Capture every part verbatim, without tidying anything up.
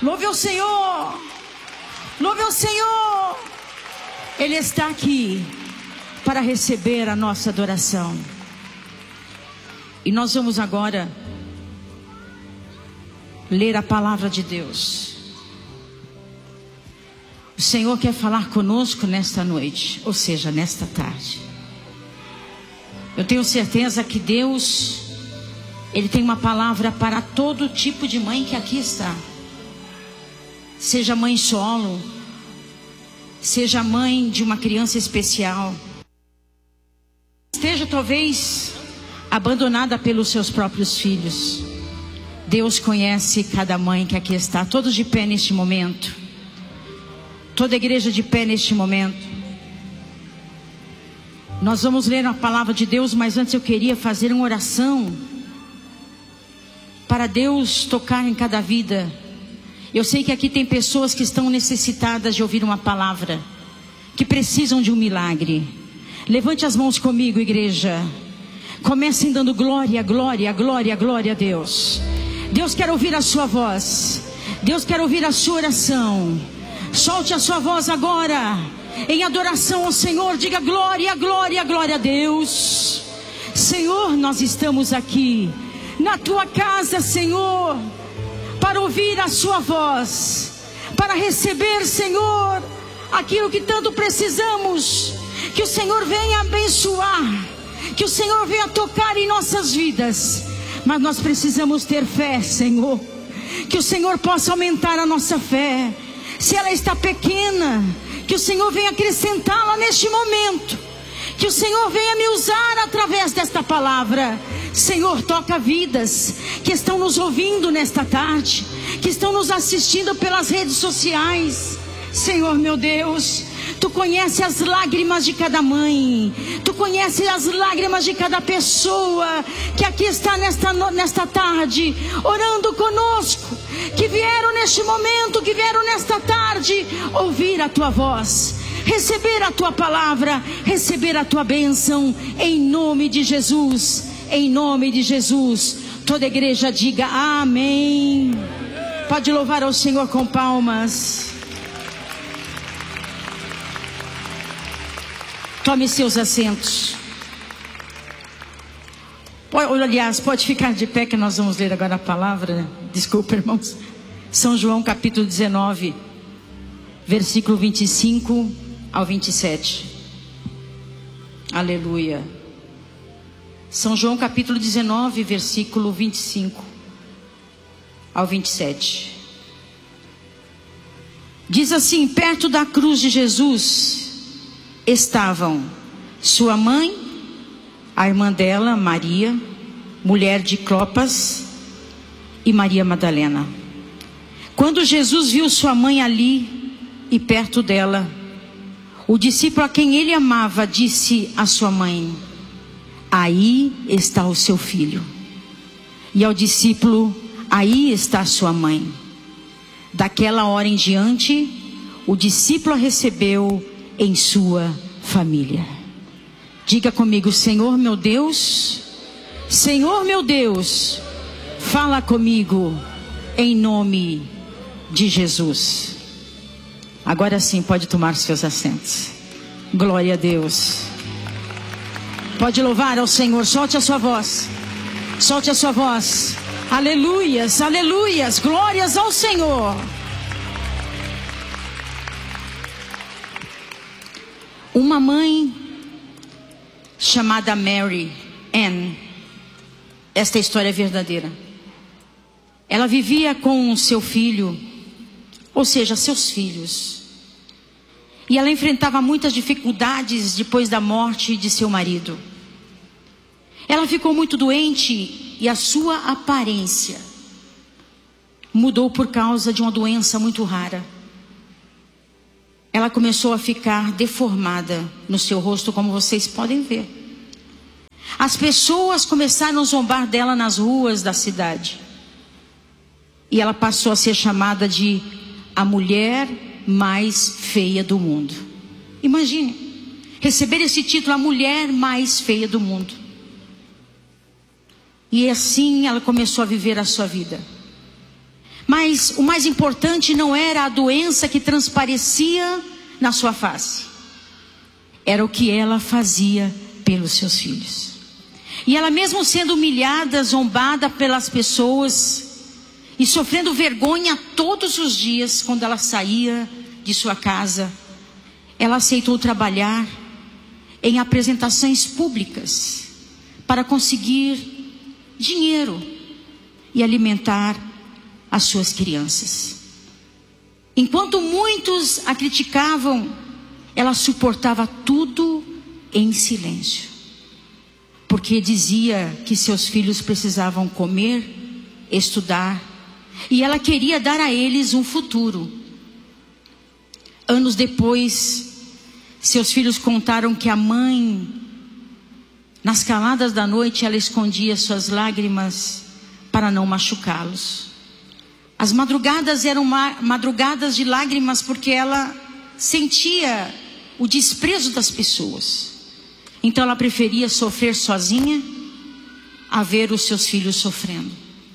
Louve ao Senhor. Louve ao Senhor. Ele está aqui para receber a nossa adoração. E nós vamos agora ler a palavra de Deus. O Senhor quer falar conosco nesta noite, ou seja, nesta tarde. Eu tenho certeza que Deus, Ele tem uma palavra para todo tipo de mãe que aqui está. Seja mãe solo, seja mãe de uma criança especial, esteja talvez abandonada pelos seus próprios filhos. Deus conhece cada mãe que aqui está. Todos de pé neste momento. Toda a igreja de pé neste momento. Nós vamos ler a palavra de Deus, mas antes eu queria fazer uma oração para Deus tocar em cada vida. Eu sei que aqui tem pessoas que estão necessitadas de ouvir uma palavra, que precisam de um milagre. Levante as mãos comigo, igreja. Comecem dando glória, glória, glória, glória a Deus. Deus quer ouvir a sua voz. Deus quer ouvir a sua oração. Solte a sua voz agora em adoração ao Senhor. Diga glória, glória, glória a Deus. Senhor, nós estamos aqui na tua casa, Senhor, para ouvir a sua voz, para receber, Senhor, aquilo que tanto precisamos. Que o Senhor venha abençoar, que o Senhor venha tocar em nossas vidas. Mas nós precisamos ter fé, Senhor. Que o Senhor possa aumentar a nossa fé. Se ela está pequena, que o Senhor venha acrescentá-la neste momento. Que o Senhor venha me usar através desta palavra. Senhor, toca vidas que estão nos ouvindo nesta tarde, que estão nos assistindo pelas redes sociais. Senhor, meu Deus, Tu conheces as lágrimas de cada mãe. Tu conheces as lágrimas de cada pessoa que aqui está nesta, nesta tarde, orando conosco, que vieram neste momento, que vieram nesta tarde ouvir a Tua voz, receber a Tua palavra, receber a Tua bênção, em nome de Jesus, em nome de Jesus. Toda a igreja diga amém. Pode louvar ao Senhor com palmas. Tome seus assentos. Aliás, pode ficar de pé que nós vamos ler agora a palavra. Desculpa, irmãos. São João capítulo dezenove, versículo vinte e cinco ao vinte e sete. Aleluia. São João capítulo dezenove, versículo vinte e cinco ao vinte e sete. Diz assim: perto da cruz de Jesus estavam sua mãe, a irmã dela, Maria, mulher de Clopas, e Maria Madalena. Quando Jesus viu sua mãe ali e perto dela, o discípulo a quem ele amava disse à sua mãe: aí está o seu filho. E ao discípulo: aí está a sua mãe. Daquela hora em diante, o discípulo a recebeu em sua família. Diga comigo: Senhor meu Deus, Senhor meu Deus, fala comigo em nome de Jesus. Agora sim pode tomar seus assentos. Glória a Deus. Pode louvar ao Senhor. Solte a sua voz. Solte a sua voz. Aleluias, aleluias, glórias ao Senhor. Uma mãe chamada Mary Ann, esta história é verdadeira. Ela vivia com seu filho, ou seja, seus filhos. E ela enfrentava muitas dificuldades depois da morte de seu marido. Ela ficou muito doente e a sua aparência mudou por causa de uma doença muito rara. Ela começou a ficar deformada no seu rosto, como vocês podem ver. As pessoas começaram a zombar dela nas ruas da cidade. E ela passou a ser chamada de a mulher mais feia do mundo. Imagine, receber esse título, a mulher mais feia do mundo. E assim ela começou a viver a sua vida. Mas o mais importante não era a doença que transparecia na sua face. Era o que ela fazia pelos seus filhos. E ela, mesmo sendo humilhada, zombada pelas pessoas e sofrendo vergonha todos os dias quando ela saía de sua casa, ela aceitou trabalhar em apresentações públicas para conseguir dinheiro e alimentar as suas crianças. Enquanto muitos a criticavam, ela suportava tudo em silêncio, porque dizia que seus filhos precisavam comer, estudar, e ela queria dar a eles um futuro. Anos depois, seus filhos contaram que a mãe, nas caladas da noite, ela escondia suas lágrimas para não machucá-los. As madrugadas eram madrugadas de lágrimas porque ela sentia o desprezo das pessoas. Então ela preferia sofrer sozinha a ver os seus filhos sofrendo.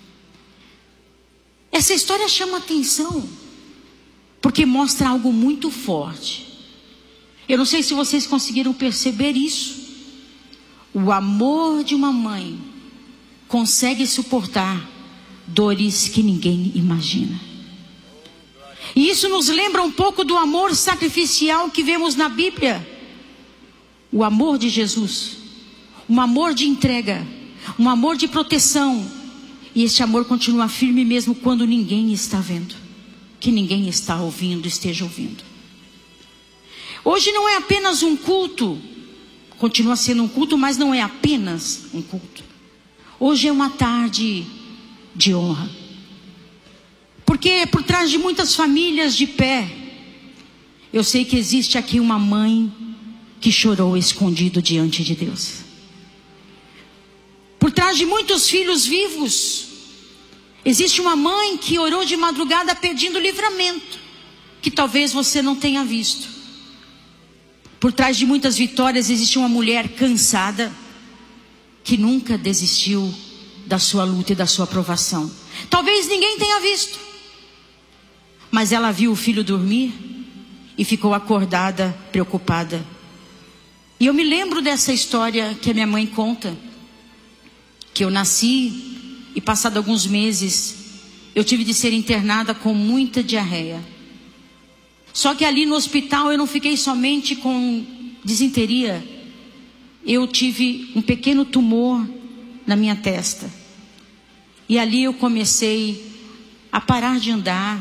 Essa história chama atenção porque mostra algo muito forte. Eu não sei se vocês conseguiram perceber isso. O amor de uma mãe consegue suportar dores que ninguém imagina. E isso nos lembra um pouco do amor sacrificial que vemos na Bíblia. O amor de Jesus, um amor de entrega, um amor de proteção. E esse amor continua firme mesmo quando ninguém está vendo, que ninguém está ouvindo, esteja ouvindo. Hoje não é apenas um culto, continua sendo um culto, mas não é apenas um culto. Hoje é uma tarde de honra. Porque por trás de muitas famílias de pé, eu sei que existe aqui uma mãe que chorou escondido diante de Deus. Por trás de muitos filhos vivos, existe uma mãe que orou de madrugada pedindo livramento, que talvez você não tenha visto. Por trás de muitas vitórias existe uma mulher cansada, que nunca desistiu da sua luta e da sua provação. Talvez ninguém tenha visto, mas ela viu o filho dormir e ficou acordada, preocupada. E eu me lembro dessa história que a minha mãe conta, que eu nasci e passado alguns meses eu tive de ser internada com muita diarreia. Só que ali no hospital eu não fiquei somente com disenteria, eu tive um pequeno tumor na minha testa. E ali eu comecei a parar de andar.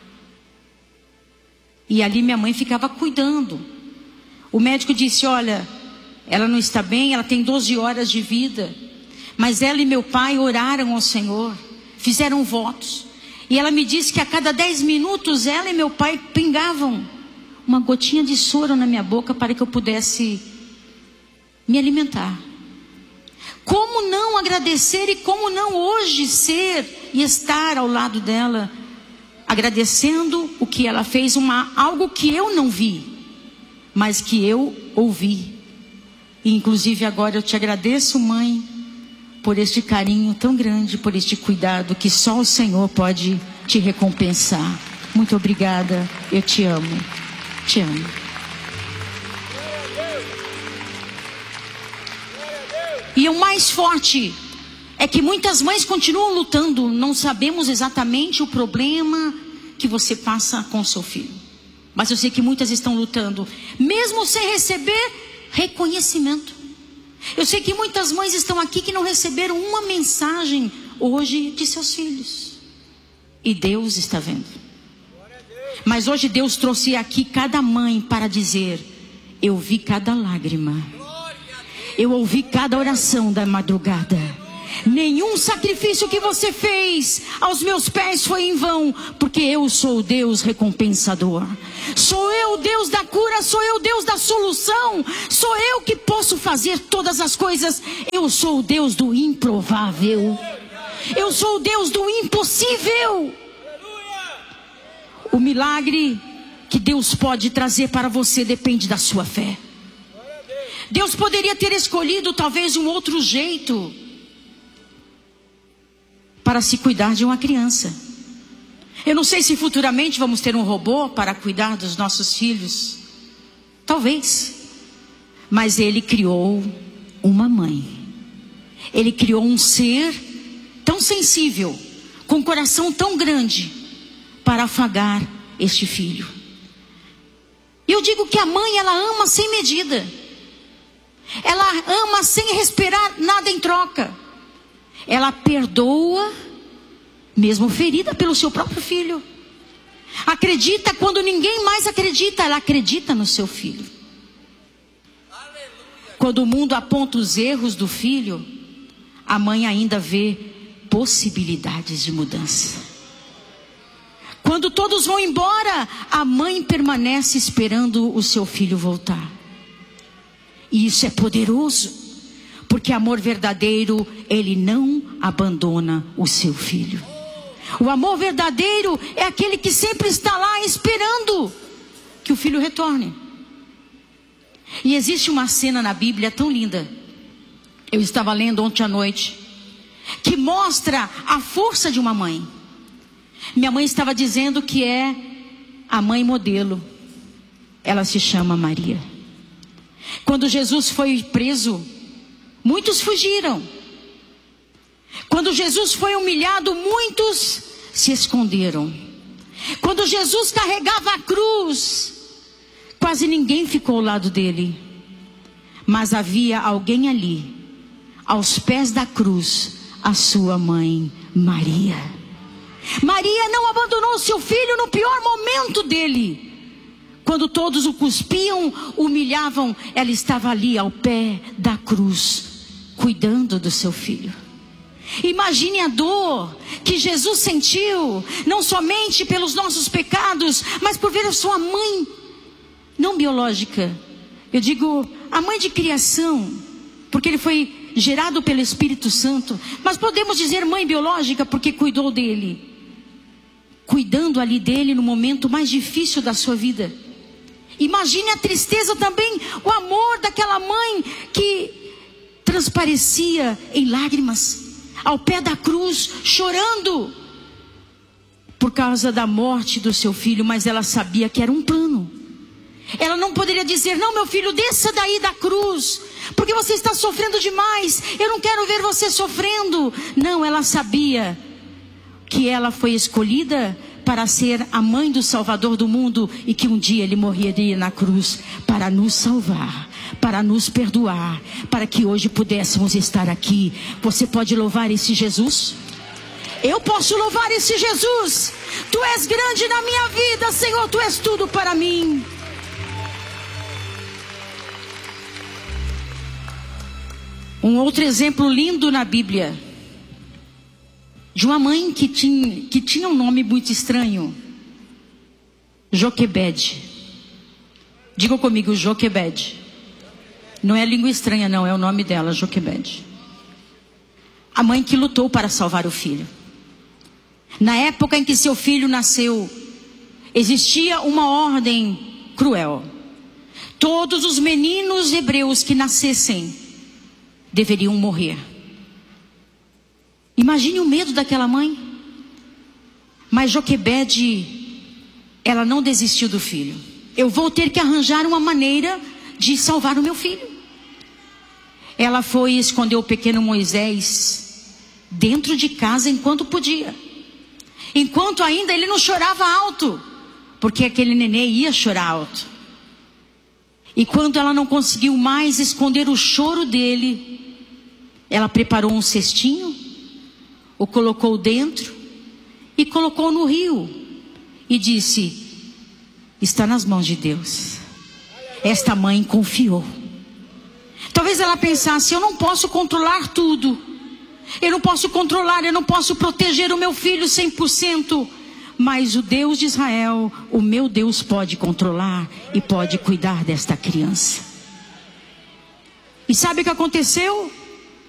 E ali minha mãe ficava cuidando. O médico disse, olha, ela não está bem, ela tem doze horas de vida. Mas ela e meu pai oraram ao Senhor, fizeram votos. E ela me disse que a cada dez minutos ela e meu pai pingavam uma gotinha de soro na minha boca para que eu pudesse me alimentar. Como não agradecer e como não hoje ser e estar ao lado dela, agradecendo o que ela fez, uma, algo que eu não vi, mas que eu ouvi. E inclusive agora eu te agradeço, mãe, por este carinho tão grande, por este cuidado que só o Senhor pode te recompensar. Muito obrigada, eu te amo, te amo. E o mais forte é que muitas mães continuam lutando. Não sabemos exatamente o problema que você passa com o seu filho, mas eu sei que muitas estão lutando, mesmo sem receber reconhecimento. Eu sei que muitas mães estão aqui que não receberam uma mensagem hoje de seus filhos. E Deus está vendo. Mas hoje Deus trouxe aqui cada mãe para dizer, eu vi cada lágrima. Eu ouvi cada oração da madrugada. Nenhum sacrifício que você fez aos meus pés foi em vão, porque eu sou o Deus recompensador. Sou eu o Deus da cura, sou eu o Deus da solução. Sou eu que posso fazer todas as coisas. Eu sou o Deus do improvável. Eu sou o Deus do impossível. O milagre que Deus pode trazer para você depende da sua fé. Deus poderia ter escolhido talvez um outro jeito para se cuidar de uma criança. Eu não sei se futuramente vamos ter um robô para cuidar dos nossos filhos. Talvez. Mas ele criou uma mãe. Ele criou um ser tão sensível, com um coração tão grande, para afagar este filho. E eu digo que a mãe, ela ama sem medida. Ela ama sem esperar nada em troca. Ela perdoa, mesmo ferida pelo seu próprio filho. Acredita quando ninguém mais acredita. Ela acredita no seu filho. Quando o mundo aponta os erros do filho, a mãe ainda vê possibilidades de mudança. Quando todos vão embora, a mãe permanece esperando o seu filho voltar. E isso é poderoso, porque amor verdadeiro, ele não abandona o seu filho. O amor verdadeiro é aquele que sempre está lá esperando que o filho retorne. E existe uma cena na Bíblia tão linda. Eu estava lendo ontem à noite, que mostra a força de uma mãe. Minha mãe estava dizendo que é a mãe modelo. Ela se chama Maria. Quando Jesus foi preso, muitos fugiram. Quando Jesus foi humilhado, muitos se esconderam. Quando Jesus carregava a cruz, quase ninguém ficou ao lado dele. Mas havia alguém ali, aos pés da cruz, a sua mãe, Maria. Maria não abandonou seu filho no pior momento dele. Quando todos o cuspiam, humilhavam, ela estava ali ao pé da cruz, cuidando do seu filho. Imagine a dor que Jesus sentiu, não somente pelos nossos pecados, mas por ver a sua mãe, não biológica, eu digo a mãe de criação, porque ele foi gerado pelo Espírito Santo, mas podemos dizer mãe biológica porque cuidou dele, cuidando ali dele no momento mais difícil da sua vida. Imagine a tristeza também, o amor daquela mãe que transparecia em lágrimas, ao pé da cruz, chorando por causa da morte do seu filho, mas ela sabia que era um plano. Ela não poderia dizer: não, meu filho, desça daí da cruz, porque você está sofrendo demais, eu não quero ver você sofrendo. Não, ela sabia que ela foi escolhida para ser a mãe do Salvador do mundo, e que um dia ele morreria na cruz para nos salvar, para nos perdoar, para que hoje pudéssemos estar aqui. Você pode louvar esse Jesus? Eu posso louvar esse Jesus. Tu és grande na minha vida, Senhor, tu és tudo para mim. Um outro exemplo lindo na Bíblia, de uma mãe que tinha, que tinha um nome muito estranho. Joquebede. Diga comigo, Joquebede. Não é língua estranha não, é o nome dela, Joquebede. A mãe que lutou para salvar o filho. Na época em que seu filho nasceu, existia uma ordem cruel. Todos os meninos hebreus que nascessem deveriam morrer. Imagine o medo daquela mãe. Mas Joquebede, ela não desistiu do filho. Eu vou ter que arranjar uma maneira de salvar o meu filho. Ela foi esconder o pequeno Moisés dentro de casa enquanto podia. Enquanto ainda ele não chorava alto, porque aquele nenê ia chorar alto. E quando ela não conseguiu mais esconder o choro dele, ela preparou um cestinho, o colocou dentro e colocou no rio e disse: está nas mãos de Deus. Esta mãe confiou. Talvez ela pensasse: eu não posso controlar tudo, eu não posso controlar, eu não posso proteger o meu filho cem por cento, mas o Deus de Israel, o meu Deus, pode controlar e pode cuidar desta criança. E sabe o que aconteceu?